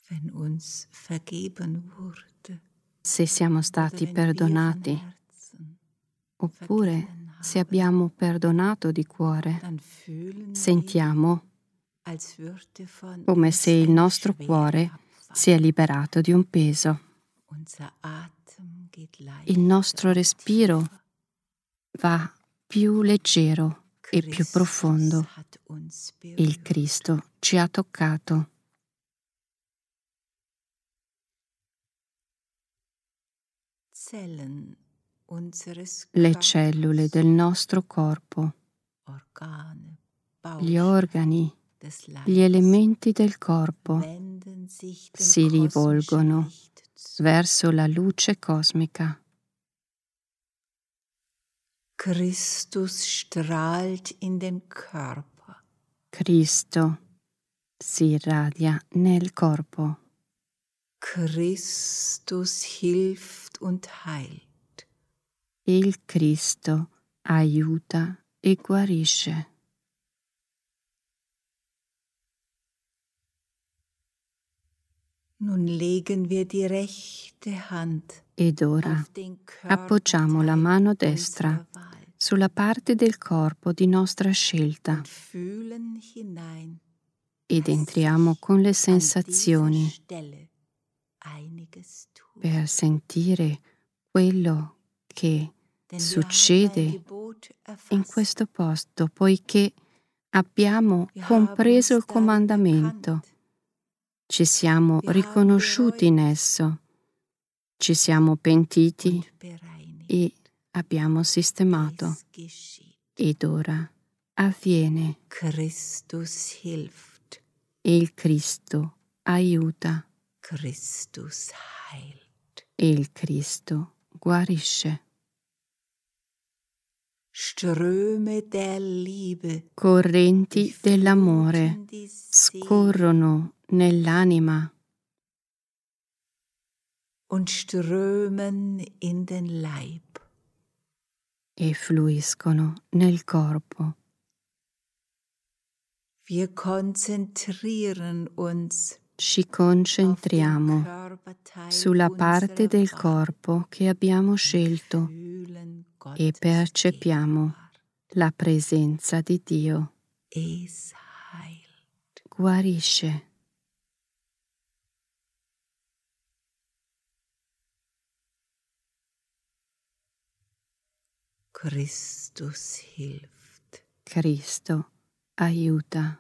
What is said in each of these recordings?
wenn uns vergeben wurde, se siamo stati perdonati, oppure se abbiamo perdonato di cuore, dann fühlen wir, sentiamo als würde von come uns se il eine nostro Schwere cuore abfallen. si è liberato di un peso. Unser Atem geht Il nostro leichter und respiro tiefer. va più leggero e più Christus profondo. hat uns Il berührt. Cristo ci ha toccato. Zellen unseres Le Körpers, cellule del nostro corpo, Organe, gli Bausteine organi, des gli Leibes elementi del corpo wenden sich dem si kosmischen rivolgono Licht zu. verso la luce cosmica. Christus strahlt in den Körper. Cristo si irradia nel corpo. Christus hilft und heilt. Il Cristo aiuta e guarisce. Nun legen wir die rechte Hand Ed ora auf den appoggiamo la mano Körperteil destra unserer Wahl sulla parte del corpo di nostra scelta und fühlen hinein, ed dass entriamo sich con le an dieser sensazioni Stelle einiges tut. per sentire quello che Denn wir haben ein succede Gebot in erfasst. questo posto, poiché abbiamo Wir haben compreso uns il darin comandamento, erkannt. ci siamo Wir haben riconosciuti in bereut esso, ci siamo pentiti und bereinigt. e abbiamo sistemato. Es geschieht. Ed ora avviene. Christus hilft. Il Cristo aiuta Christus heilt. e il Cristo guarisce. Ströme der Liebe Correnti dell'amore fluten die Seele scorrono nell'anima und strömen in den Leib. e fluiscono nel corpo. Wir konzentrieren uns Ci auf den concentriamo Körperteil sulla parte unserer del Wahl corpo che abbiamo und scelto fühlen e Gottes percepiamo Gegenwart. la presenza di Dio. Es heilt. Guarisce. Christus hilft. Cristo aiuta.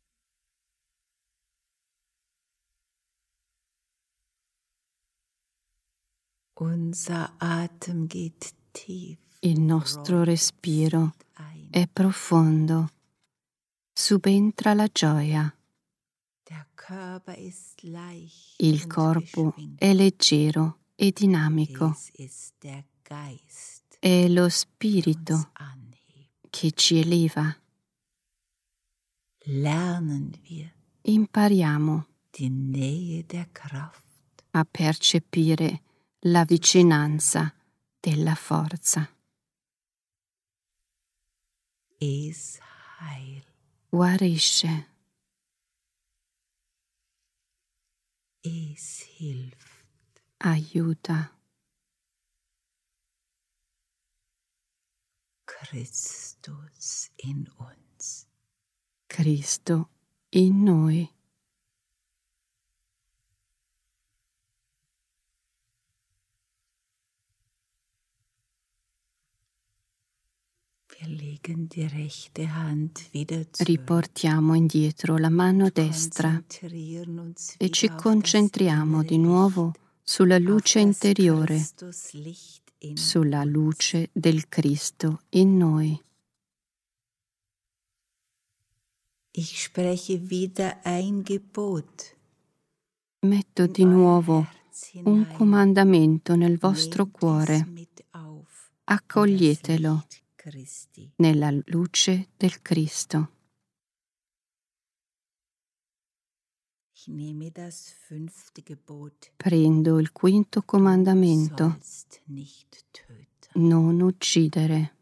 Unser Atem geht tief. Il nostro respiro ein. è profondo. Subentra la gioia. Der Körper ist leicht Il und corpo beschwingt. è leggero e dinamico. Es ist der Geist, È lo der uns spirito anhebt. che ci eleva. Lernen wir Impariamo die Nähe der Kraft. a percepire la vicinanza della forza. Es heilt. Guarisce. Es hilft. Aiuta. Christus in uns. Cristo in noi. Wir legen die rechte Hand wieder zurück. Riportiamo indietro la mano destra Konzentrieren uns e ci wieder auf concentriamo das di innere nuovo Licht, sulla auf luce das interiore, Christuslicht in sulla uns. luce del Cristo in noi. Ich spreche wieder ein Gebot. Metto in di euer nuovo Herz un hinein. comandamento nel vostro Nehmt es cuore. mit auf in das Accoglietelo Licht Christi. nella luce del Cristo. Ich nehme das 5. Gebot. Prendo il quinto Du comandamento: sollst nicht töten. non uccidere.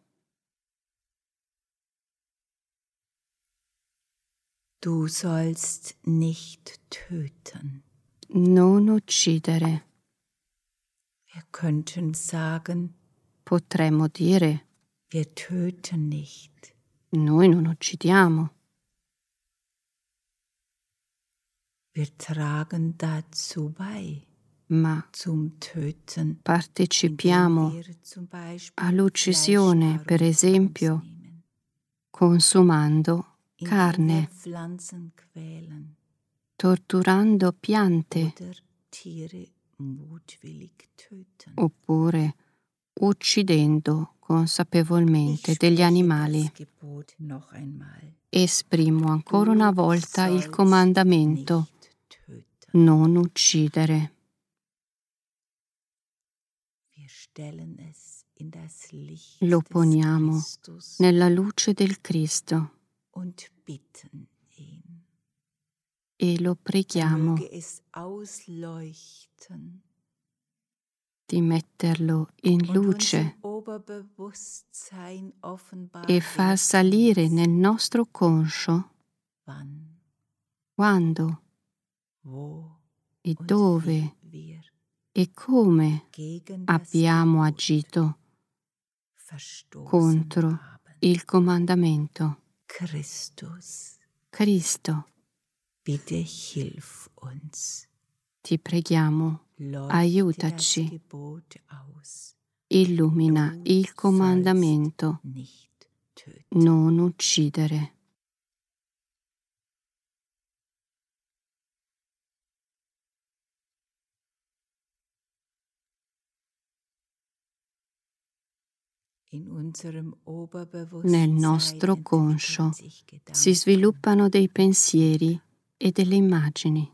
Du sollst nicht töten. Non uccidere. Wir könnten sagen, Potremmo dire: wir töten nicht. noi non uccidiamo. Wir tragen dazu bei, Ma zum Töten, partecipiamo indem wir zum Beispiel all'uccisione, per Fleischnahrung zu uns esempio, nehmen, consumando indem wir carne, Pflanzen quälen torturando piante, oder Tiere mutwillig töten. oppure uccidendo consapevolmente Ich degli spreche animali. das Gebot noch einmal. Esprimo ancora una Du volta il sollst comandamento: nicht töten. non uccidere. Wir stellen es in das Licht Lo des poniamo Christus nella luce del Cristo und bitten ihn. e lo preghiamo Möge es ausleuchten di metterlo in und uns im luce Oberbewusstsein offenbar e far werden salire nel lassen, nostro conscio wann, quando wo e und dove wie wir e come gegen das abbiamo Gebot agito verstoßen contro haben. il comandamento. Christus, Cristo, bitte hilf uns. ti preghiamo, Leuchte aiutaci, das Gebot aus. illumina Du il comandamento: sollst nicht töten. non uccidere. In unserem Nel Oberbewusstsein nostro conscio entwickeln sich Gedanken. si sviluppano dei pensieri e delle immagini.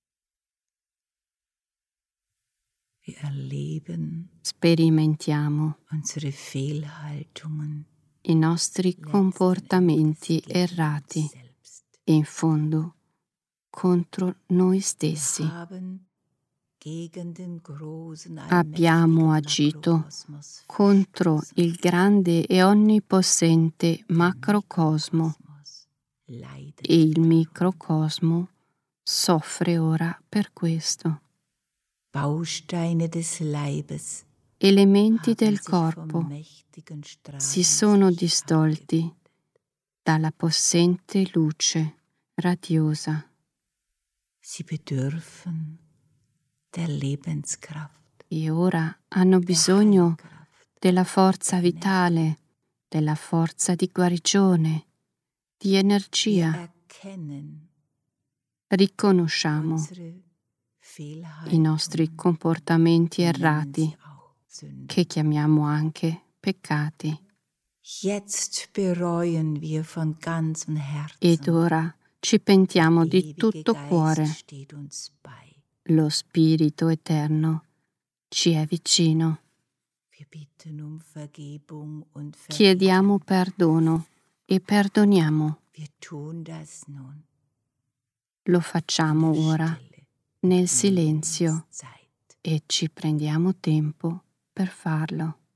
Wir erleben Sperimentiamo unsere Fehlhaltungen, i nostri comportamenti errati, selbst. in fondo contro noi Wir stessi. haben gegen den großen, Abbiamo allmächtigen agito Makrokosmos contro verstoßen. il grande e onnipotente macrocosmo Leidet e il darum. microcosmo soffre ora per questo. Bausteine des Leibes Elementi haben del sich vom corpo mächtigen si Strahlen sono sich distolti abgewendet. dalla possente luce radiosa Sie bedürfen der Lebenskraft, e ora hanno der bisogno Heilkraft, della forza vitale, della forza di guarigione, di Wir energia. erkennen Riconosciamo unsere i nostri Fehlhaltungen, comportamenti wir nennen errati, sie auch Sünden. che chiamiamo anche peccati. Jetzt bereuen wir von ganzem Herzen. Ed ora ci pentiamo Der di ewige tutto Geist cuore. steht uns bei. Lo Spirito Eterno ci è vicino. Wir bitten um Vergebung und Chiediamo Vergebung. perdono e perdoniamo. Wir tun das nun Lo in facciamo der ora Stille. nel Nehmen silenzio uns Zeit. e ci prendiamo tempo per farlo.